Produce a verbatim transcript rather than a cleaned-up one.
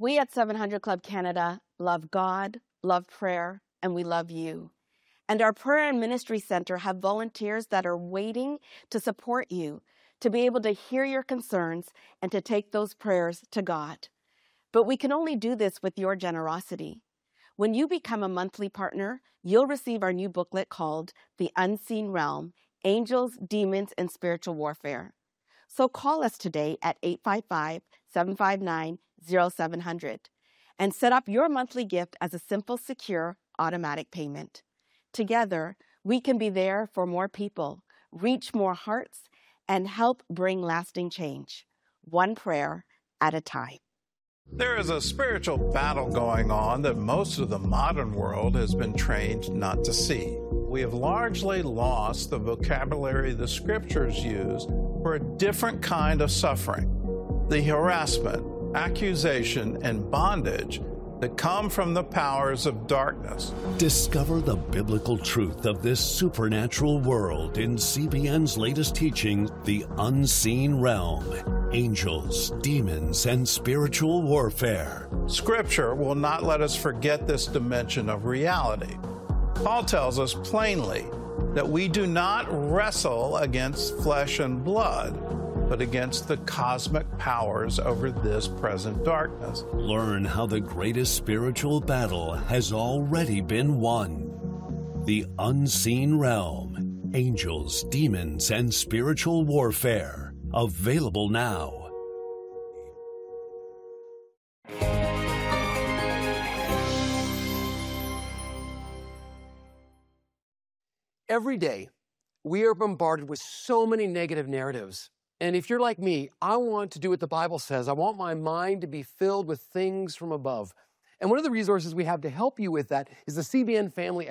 We at seven hundred Club Canada love God, love prayer, and we love you. And our Prayer and Ministry Center have volunteers that are waiting to support you, to be able to hear your concerns and to take those prayers to God. But we can only do this with your generosity. When you become a monthly partner, you'll receive our new booklet called The Unseen Realm, Angels, Demons, and Spiritual Warfare. So call us today at eight five five, seven five nine, zero seven zero zero and set up your monthly gift as a simple, secure, automatic payment. Together, we can be there for more people, reach more hearts, and help bring lasting change, one prayer at a time. There is a spiritual battle going on that most of the modern world has been trained not to see. We have largely lost the vocabulary the scriptures use for a different kind of suffering, the harassment, accusation, and bondage that come from the powers of darkness. Discover the biblical truth of this supernatural world in C B N's latest teaching, The Unseen Realm, Angels, Demons, and Spiritual Warfare. Scripture will not let us forget this dimension of reality. Paul tells us plainly that we do not wrestle against flesh and blood, but against the cosmic powers over this present darkness. Learn how the greatest spiritual battle has already been won. The Unseen Realm, Angels, Demons, and Spiritual Warfare. Available now. Every day, we are bombarded with so many negative narratives. And if you're like me, I want to do what the Bible says. I want my mind to be filled with things from above. And one of the resources we have to help you with that is the C B N Family